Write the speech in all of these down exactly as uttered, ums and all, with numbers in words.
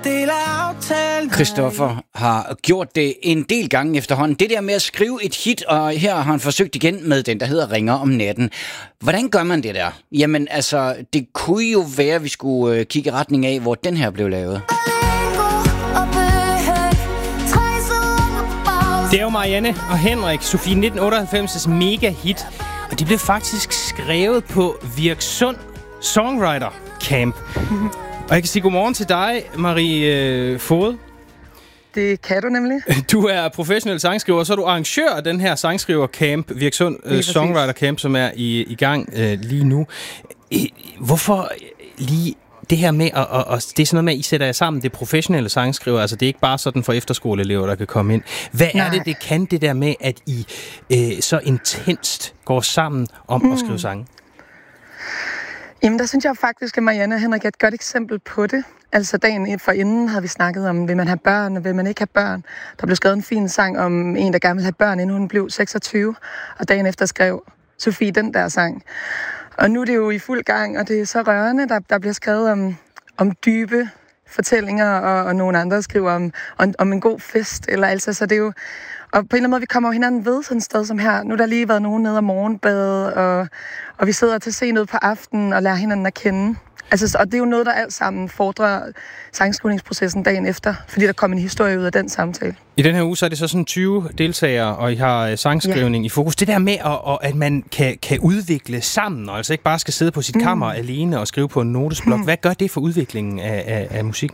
del af aftalen. Christoffer har gjort det en del gange efterhånden. Det der med at skrive et hit, og her har han forsøgt igen med den, der hedder Ringer om natten. Hvordan gør man det der? Jamen altså, det kunne jo være, at vi skulle øh, kigge i retning af, hvor den her blev lavet. Det er jo Marianne og Henrik, Sofie nitten otteoghalvfems' mega hit. Og de blev faktisk skrevet på Virksund Songwriter Camp. Og jeg kan sige godmorgen til dig, Marie øh, Fod. Det kan du nemlig. Du er professionel sangskriver, og så er du arrangør af den her sangskriver-camp, Virksund øh, Songwriter Camp, som er i, i gang øh, lige nu. Hvorfor lige det her med, og, og, og det er sådan noget med, at I sætter jer sammen, det er professionelle sangskriver, altså det er ikke bare sådan for efterskoleelever, der kan komme ind. Hvad Nej. er det, det kan, det der med, at I øh, så intenst går sammen om mm. at skrive sange? Jamen, der synes jeg faktisk, at Marianne og Henrik er et godt eksempel på det. Altså dagen forinden havde vi snakket om, vil man have børn, og vil man ikke have børn. Der blev skrevet en fin sang om en, der gerne ville have børn, inden hun blev seksogtyve. Og dagen efter skrev Sofie den der sang. Og nu er det jo i fuld gang, og det er så rørende, der, der bliver skrevet om, om dybe fortællinger, og, og nogle andre skriver om, om, om en god fest. Eller altså, så det er jo... Og på en eller anden måde, vi kommer jo hinanden ved sådan et sted som her. Nu er der lige været nogen nede om morgenbadet, og, og vi sidder til at se noget på aftenen og lærer hinanden at kende. Altså, og det er jo noget, der alt sammen fordrer sangskrivningsprocessen dagen efter, fordi der kommer en historie ud af den samtale. I den her uge, så er det så sådan tyve deltagere, og I har sangskrivning ja. i fokus. Det der med, at, at man kan, kan udvikle sammen, og altså ikke bare skal sidde på sit mm. kammer alene og skrive på en notesblok. Mm. Hvad gør det for udviklingen af, af, af musikken?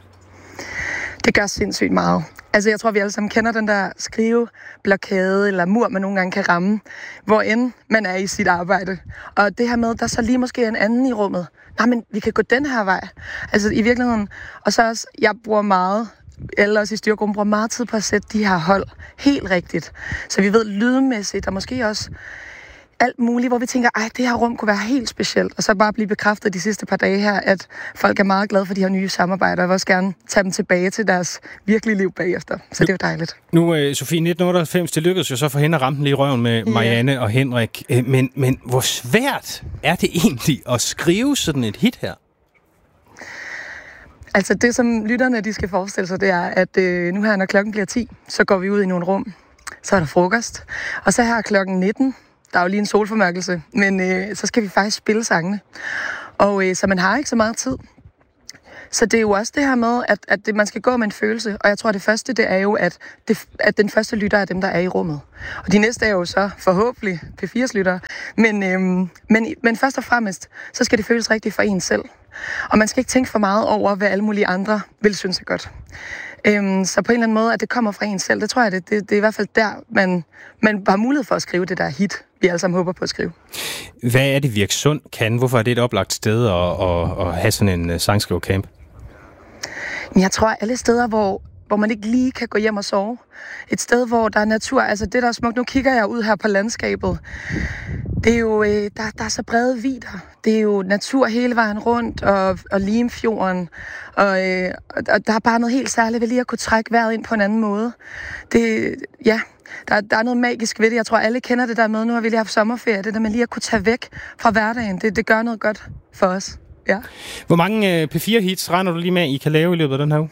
Det gør sindssygt meget. Altså, jeg tror, vi alle sammen kender den der skriveblokade eller mur, man nogle gange kan ramme, hvor end man er i sit arbejde. Og det her med, der så lige måske en anden i rummet. Nej, men vi kan gå den her vej. Altså, i virkeligheden. Og så også, jeg bruger meget, eller også i styrgruppen, bruger meget tid på at sætte de her hold helt rigtigt. Så vi ved lydmæssigt, og måske også alt muligt, hvor vi tænker, ej, det her rum kunne være helt specielt. Og så bare blive bekræftet de sidste par dage her, at folk er meget glade for de her nye samarbejder, og vil også gerne tage dem tilbage til deres virkelige liv bagefter. Så det er jo dejligt. Nu, uh, Sofie, nitten otteoghalvfems, det lykkedes jo så for hende at ramme den lige i røven med Marianne yeah. og Henrik. Uh, men, men hvor svært er det egentlig at skrive sådan et hit her? Altså det, som lytterne de skal forestille sig, det er, at øh, nu her, når klokken bliver ti, så går vi ud i nogle rum. Så er der frokost. Og så her klokken nitten, der er jo lige en solformørkelse, men øh, så skal vi faktisk spille sangene. Og øh, så man har ikke så meget tid. Så det er jo også det her med, at, at det, man skal gå med en følelse. Og jeg tror, det første, det er jo, at, det, at den første lytter er dem, der er i rummet. Og de næste er jo så forhåbentlig P fire's lyttere. Men, øh, men, men først og fremmest, så skal det føles rigtigt for en selv. Og man skal ikke tænke for meget over, hvad alle mulige andre vil synes er godt. Øhm, så på en eller anden måde, at det kommer fra en selv, det tror jeg, det, det, det er i hvert fald der, man, man har mulighed for at skrive det der hit, vi alle sammen håber på at skrive. Hvad er det, Virksund kan? Hvorfor er det et oplagt sted at, at, at have sådan en uh, sangskrivercamp? Jeg tror, alle steder, hvor, hvor man ikke lige kan gå hjem og sove. Et sted, hvor der er natur. Altså det, der er smukt. Nu kigger jeg ud her på landskabet. Det er jo, øh, der, der er så brede vidder. Det er jo natur hele vejen rundt, og, og Limfjorden. Og, øh, og der er bare noget helt særligt ved lige at kunne trække vejret ind på en anden måde. Det, ja, der, der er noget magisk ved det. Jeg tror, alle kender det der med, nu har vi lige haft sommerferie. Det der med lige at kunne tage væk fra hverdagen. Det, det gør noget godt for os. Ja. Hvor mange øh, P fire hits regner du lige med, I kan lave i løbet af den her uge?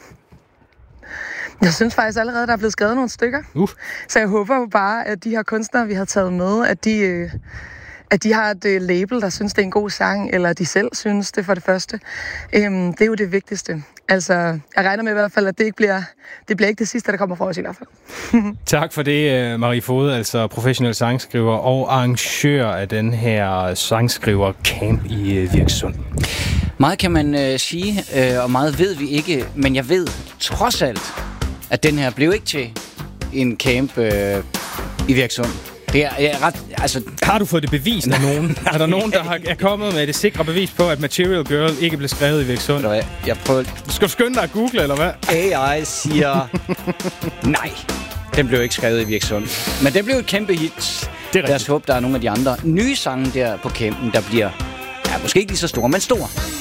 Jeg synes faktisk allerede, der er blevet skrevet nogle stykker. Uh. Så jeg håber jo bare, at de her kunstnere, vi har taget med, at de, øh, at de har et øh, label, der synes, det er en god sang, eller de selv synes det for det første. Øhm, det er jo det vigtigste. Altså, jeg regner med i hvert fald, at det ikke bliver det, bliver ikke det sidste, der kommer fra os i hvert fald. Tak for det, Marie Fod, altså professionel sangskriver og arrangør af den her sangskriver-camp i øh, Virksund. Meget kan man øh, sige, øh, og meget ved vi ikke, men jeg ved trods alt, at den her blev ikke til en camp øh, i Virksund. Det er, er ret, altså... Har du fået det bevist af nogen? Er der nogen, der har, er kommet med det sikre bevis på, at Material Girl ikke blev skrevet i Virksund? Jeg prøver... Skal du skynde dig at google, eller hvad? A I siger... nej, den blev ikke skrevet i Virksund. Men den blev et kæmpe hit. Lad os håbe, der er nogle af de andre nye sange der på campen, der bliver... Ja, måske ikke lige så store, men store.